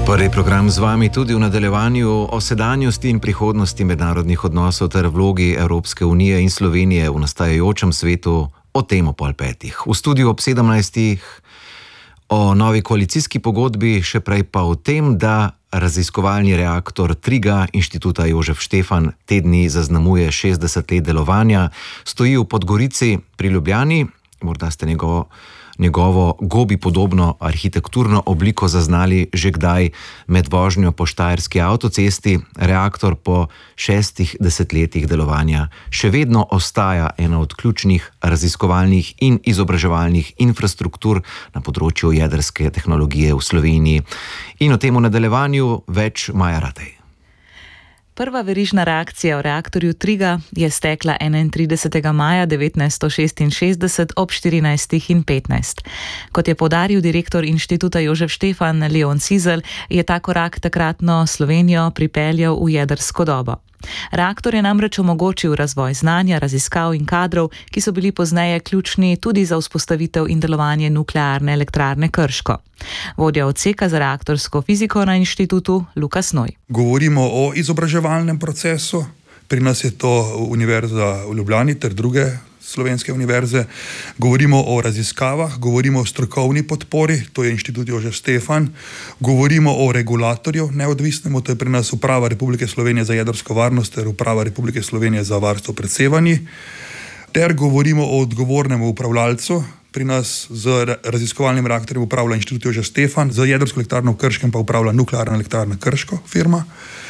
Prvi program z vami tudi v nadaljevanju o sedanjosti in prihodnosti mednarodnih odnosov ter vlogi Evropske unije in Slovenije v nastajajočem svetu, o tem o 9:30. V studiu ob 17:00 o novi koalicijski pogodbi, še prej pa o tem, da raziskovalni reaktor Triga Inštituta Jožef Štefan te dni zaznamuje 60 let delovanja, stoji v Podgorici pri Ljubljani. Morda ste njegovo gobi podobno arhitekturno obliko zaznali že kdaj med vožnjo po štajerski avtocesti. Reaktor po 6 desetletjih delovanja še vedno ostaja ena od ključnih raziskovalnih in izobraževalnih infrastruktur na področju jedrske tehnologije v Sloveniji. In o tem v nadaljevanju več Maja Ratej. Prva verižna reakcija v reaktorju Triga je stekla 31. maja 1966 ob 14:15. Kot je poudaril direktor Inštituta Jožef Štefan Leon Cizelj, je ta korak takratno Slovenijo pripeljal v jedrsko dobo. Reaktor je namreč omogočil razvoj znanja, raziskav in kadrov, ki so bili pozneje ključni tudi za vzpostavitev in delovanje nuklearne elektrarne Krško. Vodja odseka za reaktorsko fiziko na inštitutu Lukas Noj. Govorimo o izobraževalnem procesu. Pri nas je to Univerza v Ljubljani ter druge slovenske univerze. Govorimo o raziskavah, govorimo o strokovni podpori, to je Inštitut Jožef Štefan. Govorimo o regulatorju neodvisnemu, to je pri nas Uprava Republike Slovenije za jedrsko varnost ter Uprava Republike Slovenije za varstvo pred sevanji. Ter govorimo o odgovornem upravljalcu. Pri nas z raziskovalnim reaktorjem upravlja Inštitut Jožef Štefan, za jedrsko elektrarno v Krškem pa upravlja Nuklearna elektrarna Krško firma.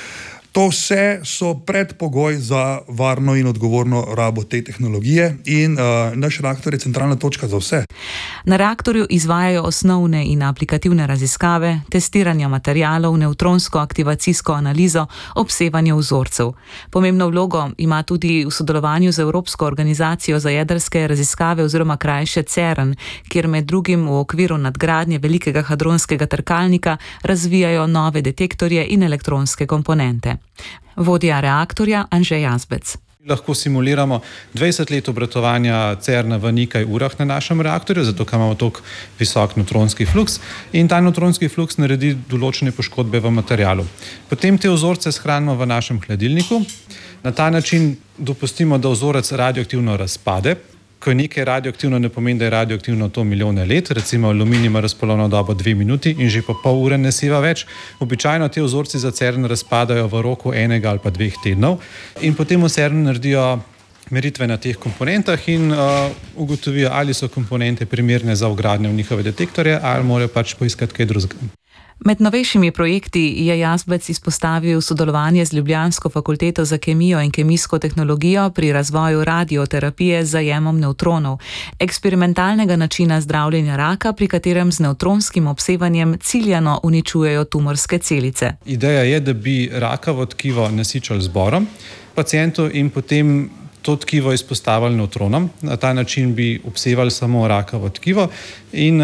To vse so predpogoj za varno in odgovorno rabo te tehnologije in naš reaktor je centralna točka za vse. Na reaktorju izvajajo osnovne in aplikativne raziskave, testiranja materialov, nevtronsko aktivacijsko analizo, obsevanje vzorcev. Pomembno vlogo ima tudi v sodelovanju z Evropsko organizacijo za jedrske raziskave oziroma krajše CERN, kjer med drugim v okviru nadgradnje velikega hadronskega trkalnika razvijajo nove detektorje in elektronske komponente. Vodja reaktorja Anže Jazbec. Lahko simuliramo 20 let obratovanja CERN-a v nekaj urah na našem reaktorju, zato ker imamo tako visok nevtronski fluks in ta nevtronski fluks naredi določene poškodbe v materialu. Potem te vzorce shranimo v našem hladilniku. Na ta način dopustimo, da vzorec radioaktivno razpade. Ko je nekaj radioaktivno, ne pomeni, da je radioaktivno to milijone let, recimo aluminij ima razpolovno dobo 2 minuti in že po pol ure ne seva več. Običajno te vzorci za CERN razpadajo v roku 1 ali pa 2 tednov in potem v CERN naredijo meritve na teh komponentah in ugotovijo, ali so komponente primerne za vgradnjo v njihove detektorje ali morajo pač poiskati kaj drugega. Med novejšimi projekti je Jazbec izpostavil sodelovanje z ljubljansko fakulteto za kemijo in kemijsko tehnologijo pri razvoju radioterapije z zajemom nevtronov, eksperimentalnega načina zdravljenja raka, pri katerem z nevtronskim obsevanjem ciljano uničujejo tumorske celice. Ideja je, da bi rakavo tkivo nasičali z borom pacientu in potem to tkivo izpostavili nevtronom. Na ta način bi obsevali samo rakavo tkivo in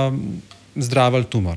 zdravili tumor.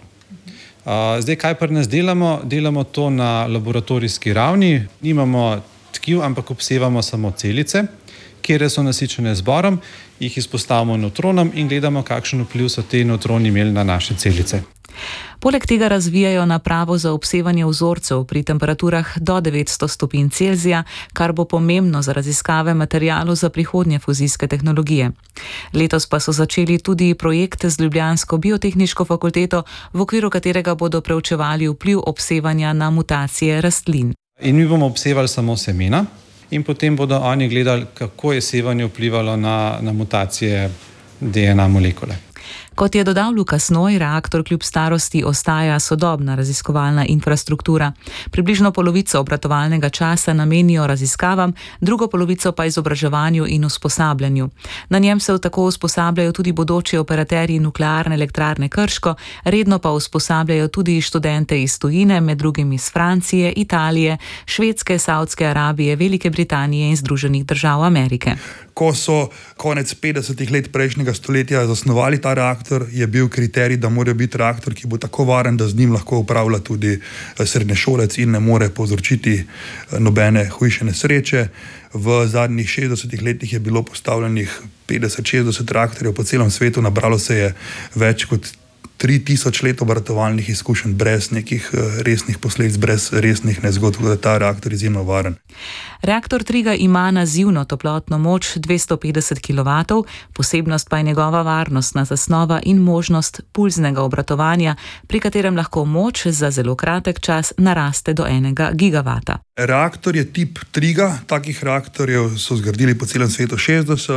Zdaj, kaj pa nas delamo? Delamo to na laboratorijski ravni, nimamo tkiv, ampak obsevamo samo celice, kjer so nasičene z borom, jih izpostavimo nevtronom in gledamo, kakšen vpliv so te nevtroni imeli na naše celice. Poleg tega razvijajo napravo za obsevanje vzorcev pri temperaturah do 900 stopinj Celzija, kar bo pomembno za raziskave materialov za prihodnje fuzijske tehnologije. Letos pa so začeli tudi projekt z ljubljansko biotehniško fakulteto, v okviru katerega bodo preučevali vpliv obsevanja na mutacije rastlin. In mi bomo obsevali samo semena in potem bodo oni gledali, kako je sevanje vplivalo na mutacije DNA molekule. Kot je dodal Lukas Noj, reaktor kljub starosti ostaja sodobna raziskovalna infrastruktura. Približno polovico obratovalnega časa namenijo raziskavam, drugo polovico pa izobraževanju in usposabljanju. Na njem se tako usposabljajo tudi bodoči operaterji nuklearne elektrarne Krško, redno pa usposabljajo tudi študente iz tujine, med drugim iz Francije, Italije, Švedske, Savdske Arabije, Velike Britanije in Združenih držav Amerike. Ko so konec 50 let prejšnjega stoletja zasnovali ta reaktor, je bil kriterij, da mora biti reaktor, ki bo tako varen, da z njim lahko upravlja tudi srednješolec in ne more povzročiti nobene hujše nesreče. V zadnjih 60 letih je bilo postavljenih 50-60 reaktorjev po celem svetu, nabralo se je več kot 3000 let obratovalnih izkušenj brez nekih resnih posledic, brez resnih nezgod, tako da ta reaktor izjemno varen. Reaktor Triga ima nazivno toplotno moč 250 kW, posebnost pa je njegova varnostna zasnova in možnost pulznega obratovanja, pri katerem lahko moč za zelo kratek čas naraste do 1 gigavata. Reaktor je tip Triga, takih reaktorjev so zgradili po celem svetu 60,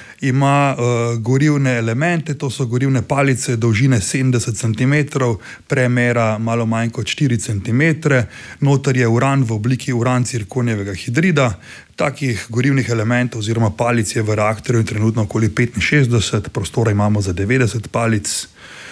ima gorivne elemente, to so gorivne palice dolžine 70 cm, premera malo manj kot 4 cm, noter je uran v obliki uran-cirkonijevega hidrida. Takih gorivnih elementov oziroma palic je v reaktorju trenutno okoli 65, prostora imamo za 90 palic.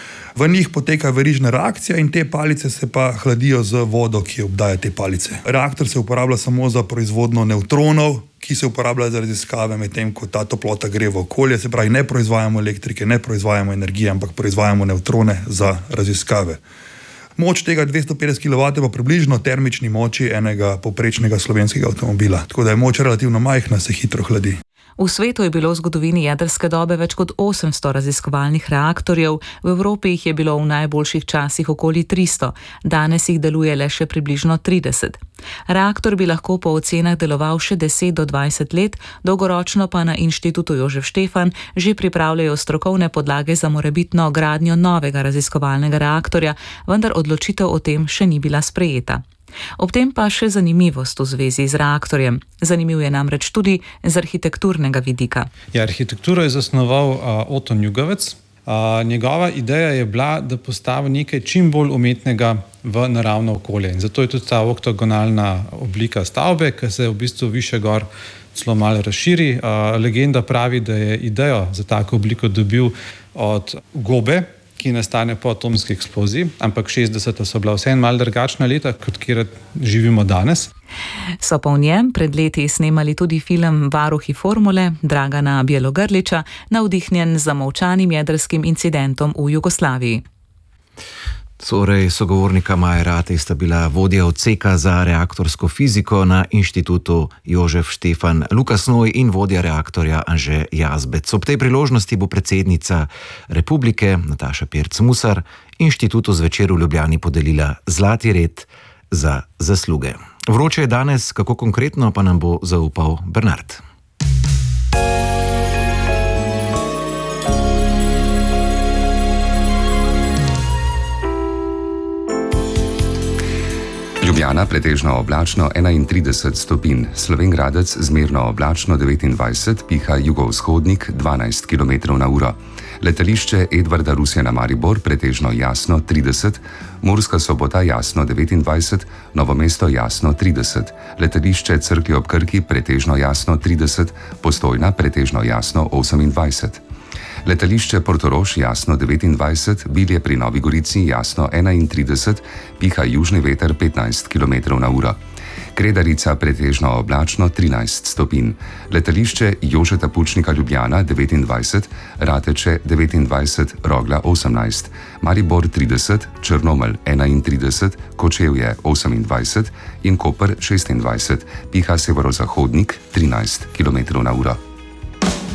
V njih poteka verižna reakcija in te palice se pa hladijo z vodo, ki obdaja te palice. Reaktor se uporablja samo za proizvodnjo nevtronov, ki se uporabljajo za raziskave, medtem ko ta toplota gre v okolje. Se pravi, ne proizvajamo elektrike, ne proizvajamo energije, ampak proizvajamo nevtrone za raziskave. Moč tega 250 kW pa približno termični moči enega povprečnega slovenskega avtomobila. Tako da je moč relativno majhna, se hitro hladi. V svetu je bilo v zgodovini jedrske dobe več kot 800 raziskovalnih reaktorjev, v Evropi jih je bilo v najboljših časih okoli 300, danes jih deluje le še približno 30. Reaktor bi lahko po ocenah deloval še 10 do 20 let, dolgoročno pa na Inštitutu Jožef Štefan že pripravljajo strokovne podlage za morebitno gradnjo novega raziskovalnega reaktorja, vendar odločitev o tem še ni bila sprejeta. Ob tem pa še zanimivost v zvezi z reaktorjem. Zanimiv je namreč tudi z arhitekturnega vidika. Arhitekturo je zasnoval Otto Njugavec. Njegova ideja je bila, da postavi nekaj čim bolj umetnega v naravno okolje. In zato je tudi ta oktogonalna oblika stavbe, ki se v bistvu više gor celo malo razširi. Legenda pravi, da je idejo za tako obliko dobil od gobe, ki nastane po atomski eksploziji, ampak 60 so bila vseeno malo drugačna leta, kot kjer živimo danes. So pa v njem pred leti snemali tudi film Varuhi formule Dragana Bjelogrliča, navdihnjen z zamolčanim jedrskim incidentom v Jugoslaviji. Torej, sogovornika Maje Ratej sta bila vodja odseka za reaktorsko fiziko na Inštitutu Jožef Štefan Luka Snoj in vodja reaktorja Anže Jazbec. Ob tej priložnosti bo predsednica Republike Nataša Pirc Musar Inštitutu zvečer v Ljubljani podelila zlati red za zasluge. Vroče je danes, kako konkretno pa nam bo zaupal Bernard. Ljubljana pretežno oblačno 31 stopinj, Slovenj Gradec zmerno oblačno 29, piha jugovzhodnik 12 km/h. Letališče Edvarda Rusjana Maribor pretežno jasno 30, Murska Sobota jasno 29, Novo mesto jasno 30, letališče Cerklje ob Krki pretežno jasno 30, Postojna pretežno jasno 28. Letališče Portorož jasno 29, Bilje pri Novi Gorici jasno 31, piha južni veter 15 km/h. Kredarica pretežno oblačno 13 stopinj, letališče Jožeta Pučnika Ljubljana 29, Rateče 29, Rogla 18, Maribor 30, Črnomelj 31, Kočevje 28 in Koper 26, piha severozahodnik 13 km/h.